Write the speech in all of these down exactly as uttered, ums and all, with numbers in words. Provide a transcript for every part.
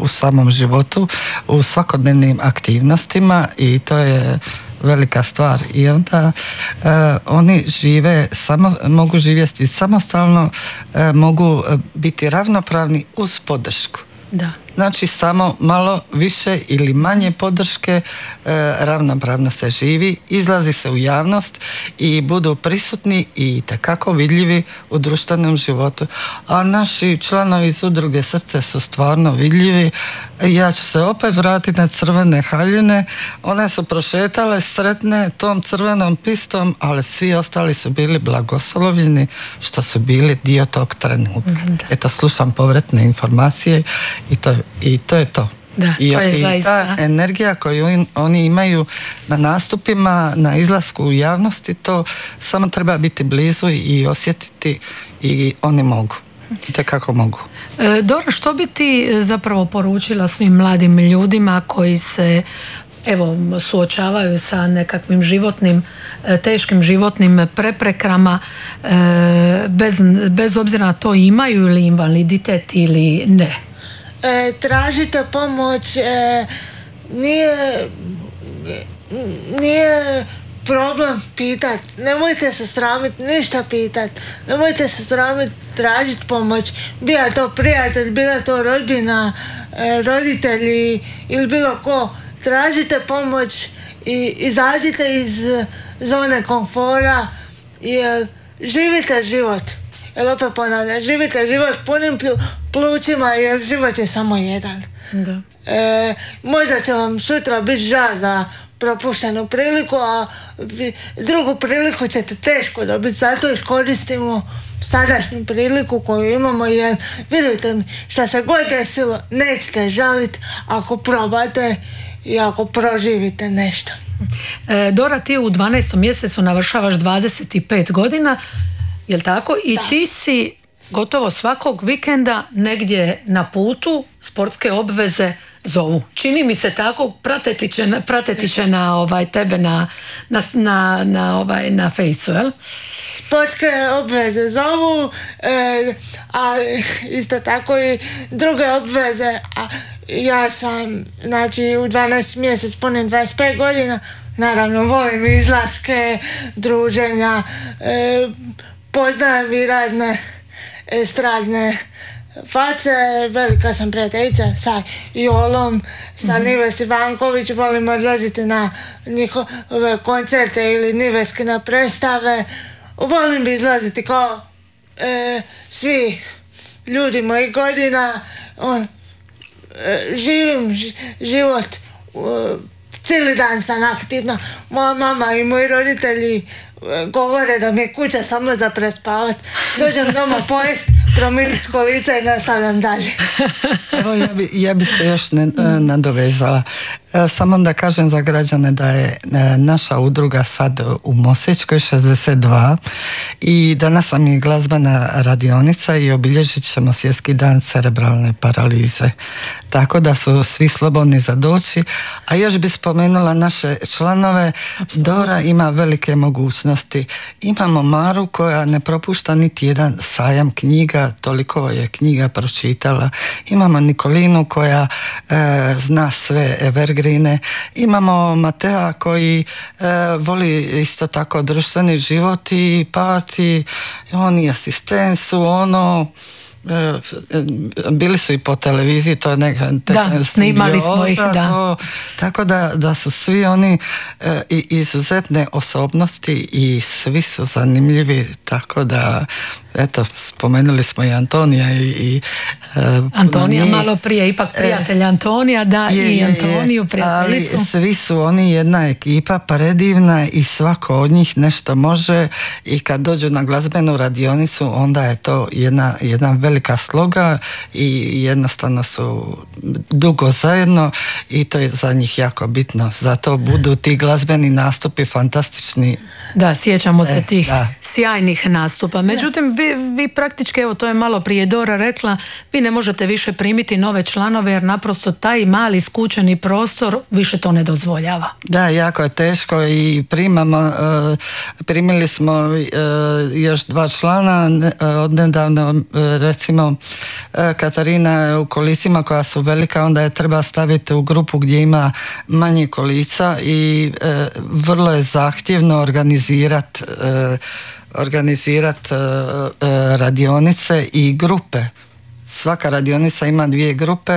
u samom životu, u svakodnevnim aktivnostima i to je velika stvar. I onda uh, oni žive, samo, mogu živjeti samostalno, uh, mogu biti ravnopravni uz podršku. Da. Znači samo malo više ili manje podrške e, ravnopravno se živi, izlazi se u javnost i budu prisutni i itekako vidljivi u društvenom životu. A naši članovi iz udruge Srce su stvarno vidljivi. Ja ću se opet vratiti na crvene haljine. One su prošetale sretne tom crvenom pistom, ali svi ostali su bili blagoslovljeni što su bili dio tog trenutka. Da. Eto, slušam povratne informacije i to je I to je to. Da, I, to je i zaista. ta energija koju in, oni imaju na nastupima, na izlasku u javnosti, to samo treba biti blizu i osjetiti i oni mogu. Te kako mogu. E, Dora, što bi ti zapravo poručila svim mladim ljudima koji se evo suočavaju sa nekakvim životnim, teškim životnim preprekama, bez, bez obzira na to imaju ili invaliditet ili ne? E, tražite pomoć, e, nije, nije problem pitat, nemojte se sramiti ništa pitat, nemojte se sramiti tražiti pomoć, bila to prijatelj, bila to rodbina, e, roditelji ili bilo ko, tražite pomoć i izađite iz zone komfora jer živite život. Jer opet ponavljam, živite život punim plućima jer život je samo jedan. Da. E, možda će vam sutra biti žao za propuštenu priliku, a drugu priliku ćete teško dobiti. Zato iskoristimo sadašnju priliku koju imamo jer vjerujte mi, šta se god desilo, nećete žaliti ako probate i ako proživite nešto. E, Dora, ti u dvanaestom mjesecu navršavaš dvadeset pet godina, jel tako? I da. Ti si gotovo svakog vikenda negdje na putu, sportske obveze zovu. Čini mi se tako, prateti će, prateti će na ovaj, tebe na, na, na, na, ovaj, na fejsu, jel? Sportske obveze zovu, e, a isto tako i druge obveze. A ja sam, znači, u dvanaestom mjesec punim dvadeset pet godina, naravno volim izlaske, druženja, e, poznajem i razne estradne face, velika sam prijateljica sa Jolom, sa mm-hmm. Nives Ivanković, volim odlaziti na njihove koncerte ili Niveskine predstave, volim izlaziti kao e, svi ljudi mojih godina, on, e, živim ž, život, e, cijeli dan sam aktivna, moja mama i moji roditelji govore da mi je kuća samo za prespavat. Dođem doma pojest, promijeniti kolica i nastavljam dalje. Evo, ja bi, ja bi se još ne, nadovezala. Samo da kažem za građane da je naša udruga sad u Mosečkoj šezdeset dva i danas nam je glazbena radionica i obilježit ćemo svjetski dan cerebralne paralize. Tako da su svi slobodni za doći. A još bi spomenula naše članove. Absolutno. Dora ima velike mogućnosti. Imamo Maru koja ne propušta niti jedan sajam knjiga, toliko je knjiga pročitala. Imamo Nikolinu koja e, zna sve evergrine. Imamo Matea koji e, voli isto tako društveni život i pati, on i asistent su ono, bili su i po televiziji, to je neka da, snimali smo ih, da. To, tako da, da su svi oni e, izuzetne osobnosti i svi su zanimljivi, tako da eto, spomenuli smo i Antonija i, i e, Antonija njih, malo prije, ipak prijatelj Antonija, da, je, i Antoniju prijateljicu. Ali svi su oni jedna ekipa predivna i svako od njih nešto može i kad dođu na glazbenu radionicu onda je to jedna, jedna velika sloga i jednostavno su dugo zajedno i to je za njih jako bitno. Zato budu ti glazbeni nastupi fantastični. Da, sjećamo se tih e, sjajnih nastupa. Međutim, vi, vi praktički, evo to je malo prije Dora rekla, vi ne možete više primiti nove članove jer naprosto taj mali skučeni prostor više to ne dozvoljava. Da, jako je teško i primamo, primili smo još dva člana, odnedavno recimo Katarina je u kolicima koja su velika, onda je treba staviti u grupu gdje ima manje kolica i vrlo je zahtjevno organizirati organizirati radionice i grupe. Svaka radionica ima dvije grupe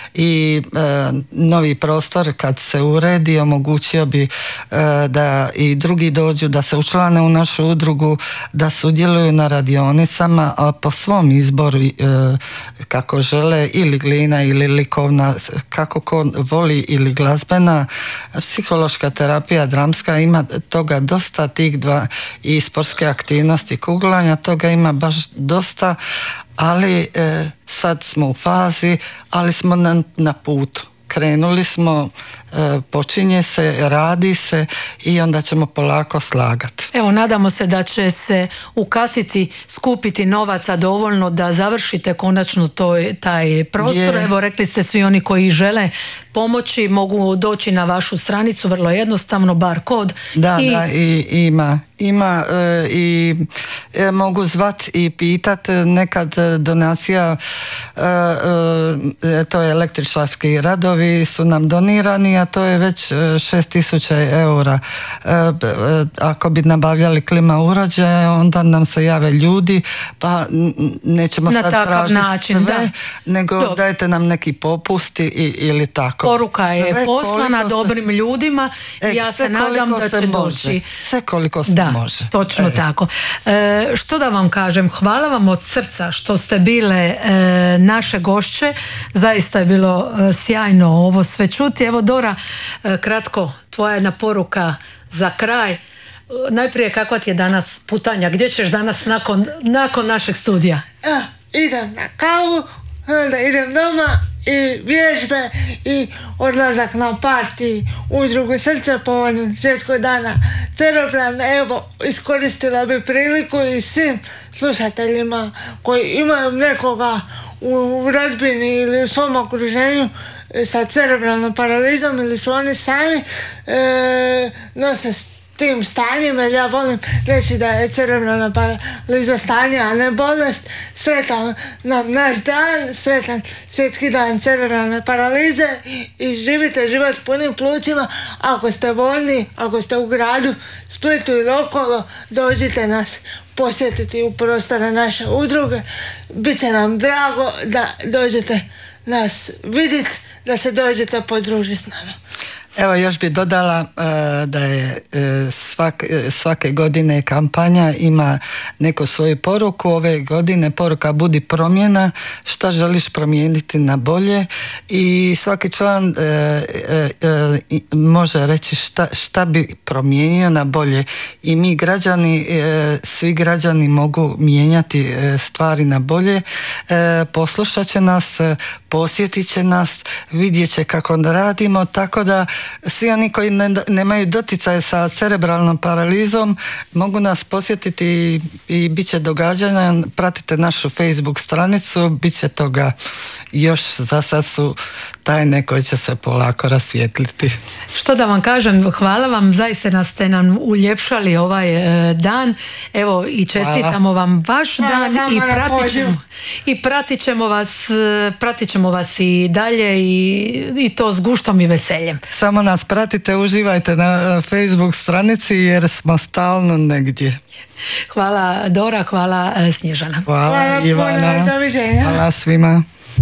i e, novi prostor kad se uredi omogućio bi e, da i drugi dođu, da se učlane u našu udrugu, da sudjeluju na radionicama, a po svom izboru e, kako žele, ili glina ili likovna, kako ko voli, ili glazbena, psihološka terapija, dramska, ima toga dosta, tih dva, i sportske aktivnosti, kuglanja, toga ima baš dosta, ali e, sad smo u fazi, ali smo na, na putu. Krenuli smo, e, počinje se, radi se i onda ćemo polako slagati. Evo, nadamo se da će se u kasici skupiti novaca dovoljno da završite konačno to, taj prostor. Je. Evo, rekli ste, svi oni koji žele pomoći mogu doći na vašu stranicu, vrlo jednostavno, bar kod. Da, i... da, i ima. Ima e, i e, mogu zvat i pitat, nekad donacija, e, e, to je električarski radovi su nam donirani, a to je već šest tisuća eura. E, e, ako bi nabavljali klima uređaje, onda nam se jave ljudi, pa nećemo na sad tražiti način, sve, da. nego Dobre. Dajte nam neki popusti i, ili tako. Poruka je sve poslana dobrim se... ljudima i ja se nadam da će doći. Sve koliko se da, može. Točno e. tako. E, što da vam kažem, hvala vam od srca što ste bile e, naše gošće. Zaista je bilo e, sjajno ovo sve čuti. Evo Dora, e, kratko, tvoja jedna poruka za kraj. E, najprije, kakva ti je danas putanja? Gdje ćeš danas nakon, nakon našeg studija? Ja, idem na kavu, onda idem doma i vježbe i odlazak na party udrugu Srce povodom svjetskog dana cerebralne. Evo, iskoristila bi priliku i svim slušateljima koji imaju nekoga u rodbini ili u svom okruženju sa cerebralnom paralizom ili su oni sami e, nose tim stanjem, jer ja volim reći da je cerebralna paraliza stanje, a ne bolest. Sretan nam naš dan, sretan svjetski dan cerebralne paralize i živite život punim plućima. Ako ste voljni, ako ste u gradu Splitu ili okolo, dođite nas posjetiti u prostore naše udruge. Biće nam drago da dođete nas vidjeti, da se dođete podružiti s nama. Evo, još bi dodala uh, da je uh, svak, uh, svake godine kampanja ima neku svoju poruku. Ove godine poruka Budi promjena, šta želiš promijeniti na bolje, i svaki član uh, uh, uh, može reći šta, šta bi promijenio na bolje, i mi građani, uh, svi građani mogu mijenjati uh, stvari na bolje. Uh, poslušat će nas, uh, posjetit će nas, vidjet će kako radimo, tako da svi oni koji ne, nemaju doticaje sa cerebralnom paralizom mogu nas posjetiti i, i bit će događanja. Pratite našu Facebook stranicu, bit će toga još. Za sad su tajne koje će se polako rasvijetliti. Što da vam kažem, hvala vam, zaista ste nam uljepšali ovaj e, dan. Evo, i čestitamo hvala. vam vaš hvala, dan hvala, i pratit ćemo, i pratit ćemo vas pratit ćemo vas i dalje i, i to s guštom i veseljem. Samo nas pratite, uživajte na Facebook stranici jer smo stalno negdje. Hvala Dora, hvala Snježana. Hvala, hvala Ivana. Doviđenja. Hvala svima.